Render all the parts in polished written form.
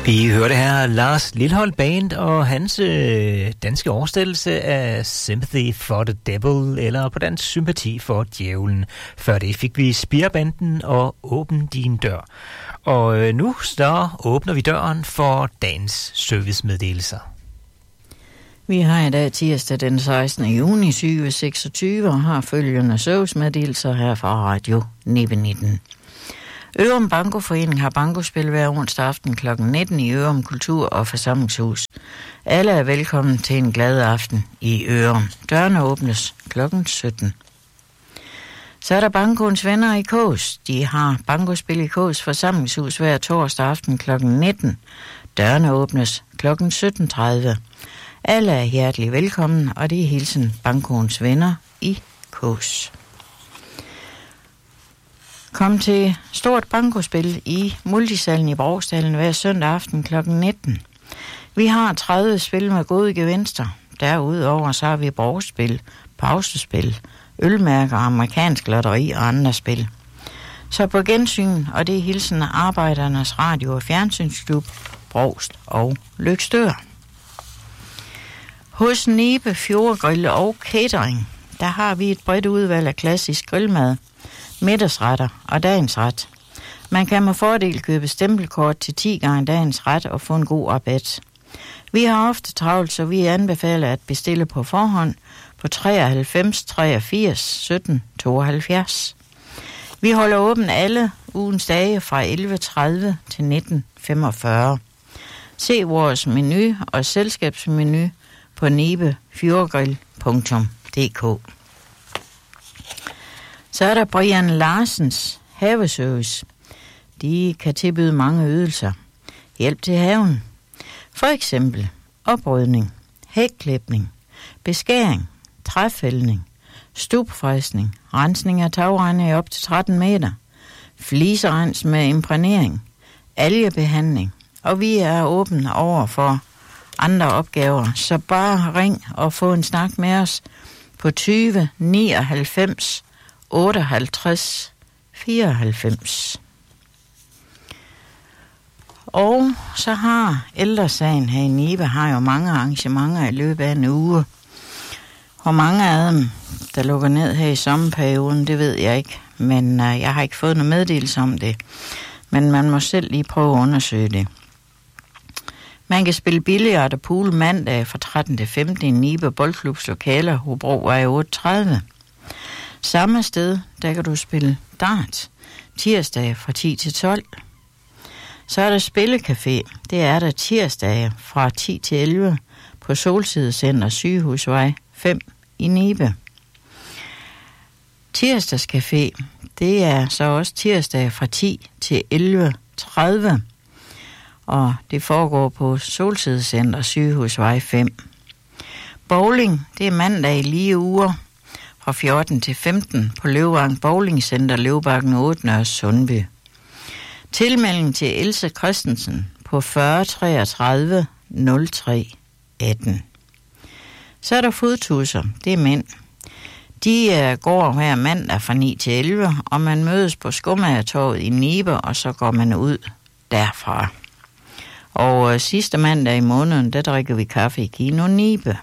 Vi hørte her Lars Lilholt Band og hans danske oversættelse af Sympathy for the Devil, eller på dansk Sympati for Djævlen. Før det fik vi Spirebanden og Åbn din dør. Og nu så åbner vi døren for dagens servicemeddelelser. Vi har i dag tirsdag den 16. juni 2026 og har følgende servicemeddelelser her fra Radio 19. Ørum Bankoforening har bankospil hver onsdag aften kl. 19 i Ørum Kultur- og Forsamlingshus. Alle er velkommen til en glad aften i Ørum. Dørene åbnes kl. 17. Så er der Bankoens venner i Kås. De har bankospil i Kås Forsamlingshus hver torsdag aften kl. 19. Dørene åbnes kl. 17.30. Alle er hjertelig velkommen, og det er hilsen Bankoens venner i Kås. Kom til stort bankospil i Multisalen i Brogsdalen hver søndag aften kl. 19. Vi har 30 spil med gode gevinster. Derudover så har vi borgspil, pausespil, ølmærker, amerikansk lotteri og andre spil. Så på gensyn, og det er hilsen af Arbejdernes Radio- og Fjernsynsklub, Brogst og Løgstør. Hos Nibe Fjordgrill og Catering, der har vi et bredt udvalg af klassisk grillmad, middagsretter og dagens ret. Man kan med fordel købe stempelkort til 10 gange dagens ret og få en god rabat. Vi har ofte travlt, så vi anbefaler at bestille på forhånd på 93 83 17 72. Vi holder åben alle ugens dage fra 11.30 til 19.45. Se vores menu og selskabsmenu på nibefjordgrill.dk. Så er der Brian Larsens haveservice. De kan tilbyde mange ydelser. Hjælp til haven. For eksempel oprydning, hækklipning, beskæring, træfældning, stubfræsning, rensning af tagrender i op til 13 meter, fliserens med imprægnering, algebehandling, og vi er åbne over for andre opgaver, så bare ring og få en snak med os på 20 99 58 94. Og så har Ældresagen her i Nibe har jo mange arrangementer i løbet af en uge. Hvor mange af dem, der lukker ned her i sommerperioden, det ved jeg ikke. Men jeg har ikke fået noget meddelelse om det. Men man må selv lige prøve at undersøge det. Man kan spille billard og pool mandag fra 13 til 15 i Nibe Boldklubs lokaler, Hobrovej 38. Samme sted, der kan du spille dart tirsdag fra 10 til 12. Så er der spillecafé. Det er der tirsdag fra 10 til 11 på Solsidecenter Sygehusvej 5 i Nibe. Tirsdagscafé, det er så også tirsdag fra 10 til 11.30. Og det foregår på Solsidecenter Sygehusvej 5. Bowling, det er mandag i lige uger fra 14 til 15 på Løvvang Bowling Center, Løvbakken 8, Nørre Sundby. Tilmelding til Else Christensen på 40 33 03 18. Så er der fodtusser, det er mænd. De går hver mandag fra 9 til 11, og man mødes på Skomagertorvet i Nibe, og så går man ud derfra. Og sidste mandag i måneden, der drikker vi kaffe i Kino Nibe.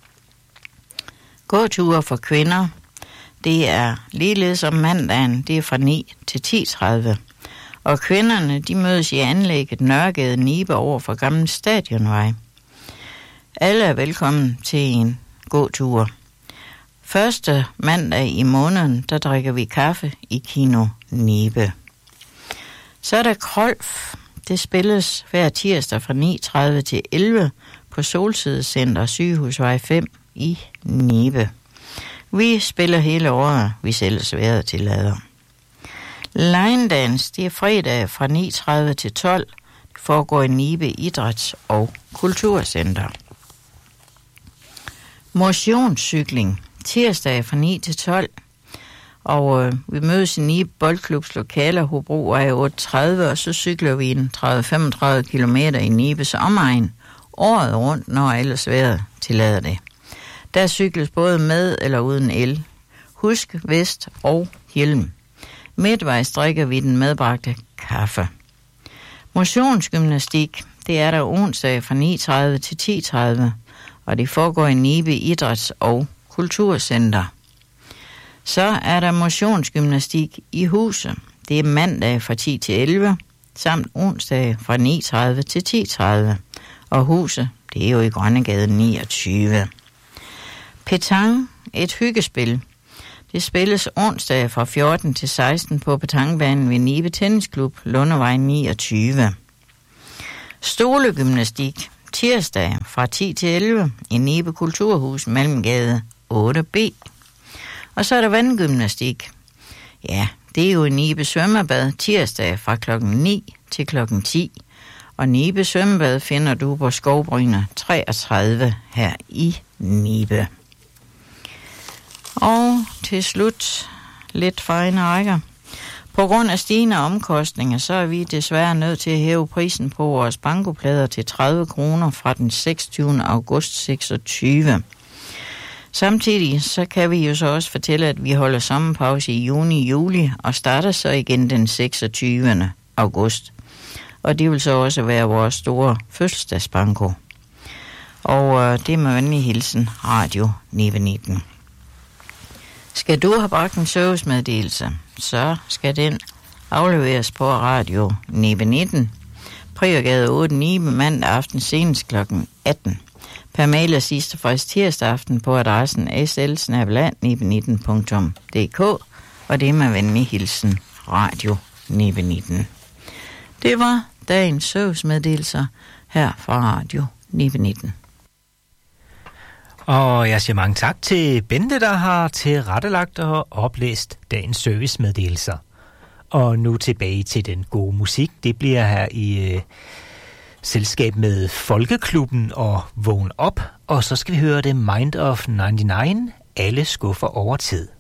Gåture for kvinder, det er ligeledes om mandagen, det er fra 9 til 10.30. Og kvinderne, de mødes i anlægget Nørregade Nibe over for Gamle Stadionvej. Alle er velkommen til en gåtur. Første mandag i måneden, der drikker vi kaffe i Kino Nibe. Så er der Krolf. Det spilles hver tirsdag fra 9.30 til 11 på Solsidecenter Sygehusvej 5 i Nibe. Vi spiller hele året, hvis ellers vejret tillader. Line Dance, det er fredag fra 9.30 til 12. Det foregår i Nibe Idræts- og Kulturcenter. Motionscykling, tirsdag fra 9 til 12. Og vi mødes i Nibe Boldklubs lokaler, Hobrovej 38, og så cykler vi en 30-35 km i Nibes omegn, året rundt, når ellers vejret tillader det. Der cykles både med eller uden el. Husk vest og hjelm. Midtvejs drikker vi den medbragte kaffe. Motionsgymnastik, det er der onsdag fra 9.30 til 10.30, og det foregår i Nibe Idræts- og Kulturcenter. Så er der motionsgymnastik i huset. Det er mandag fra 10 til 11, samt onsdag fra 9.30 til 10.30. Og huset, det er jo i Grønnegade 29. Petanque, et hyggespil. Det spilles onsdag fra 14 til 16 på petanquebanen ved Nibe Tennisklub, Lundevej 29. Stolegymnastik, tirsdag fra 10 til 11 i Nibe Kulturhus, Mellemgade 8B. Og så er der vandgymnastik. Ja, det er jo i Nibe Svømmebad tirsdag fra klokken 9 til klokken 10. Og Nibe Svømmebad finder du på Skovbryner 33 her i Nibe. Og til slut lidt fine rækker. På grund af stigende omkostninger, så er vi desværre nødt til at hæve prisen på vores bankoplader til 30 kroner fra den 26. august 26. Samtidig så kan vi jo så også fortælle, at vi holder sommerpause i juni-juli og starter så igen den 26. august. Og det vil så også være vores store fødselsdagsbanko. Og det er med venlig hilsen Radio Nibe 19. Skal du have bragt en servicemeddelelse, så skal den afleveres på Radio Nibe 19, Priorgade 8 Nibe, mandag aften senest kl. 18. Per mail er sidste frist tirsdag aften på adressen sl@nibe19.dk, og det er med venlig hilsen Radio Nibe 19. Det var dagens servicemeddelelser her fra Radio Nibe 19. Og jeg siger mange tak til Bente, der har tilrettelagt og oplæst dagens servicemeddelelser. Og nu tilbage til den gode musik. Det bliver her i selskab med Folkeklubben og Vågn op. Og så skal vi høre det Mind of 99, alle skuffer over tid.